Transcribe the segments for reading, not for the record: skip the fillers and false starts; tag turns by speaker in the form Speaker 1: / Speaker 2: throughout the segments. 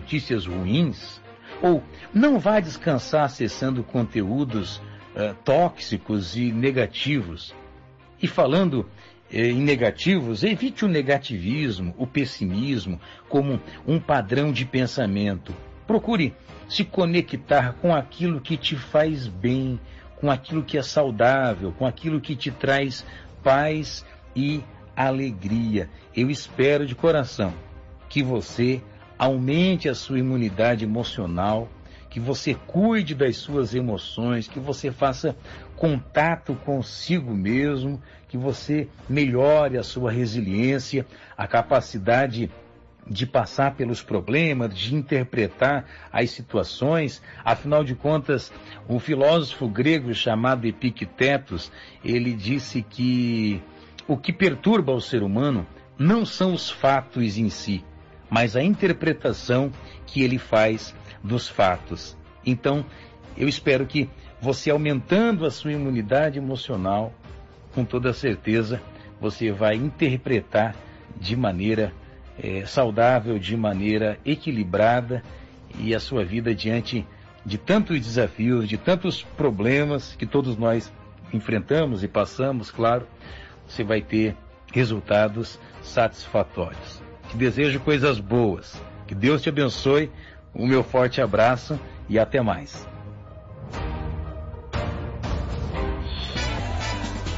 Speaker 1: notícias ruins, ou não vá descansar acessando conteúdos tóxicos e negativos. E falando em negativos, evite o negativismo, o pessimismo como um padrão de pensamento. Procure se conectar com aquilo que te faz bem, com aquilo que é saudável, com aquilo que te traz paz e alegria. Eu espero de coração que você aumente a sua imunidade emocional, que você cuide das suas emoções, que você faça contato consigo mesmo, que você melhore a sua resiliência, a capacidade de passar pelos problemas, de interpretar as situações. Afinal de contas, um filósofo grego chamado Epictetos, ele disse que o que perturba o ser humano não são os fatos em si, mas a interpretação que ele faz dos fatos. Então, eu espero que você, aumentando a sua imunidade emocional, com toda certeza, você vai interpretar de maneira saudável, de maneira equilibrada, e a sua vida diante de tantos desafios, de tantos problemas que todos nós enfrentamos e passamos, claro, você vai ter resultados satisfatórios. Te desejo coisas boas. Que Deus te abençoe. O meu forte abraço e até mais.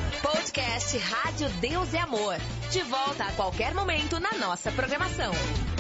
Speaker 2: Podcast Rádio Deus é Amor. De volta a qualquer momento na nossa programação.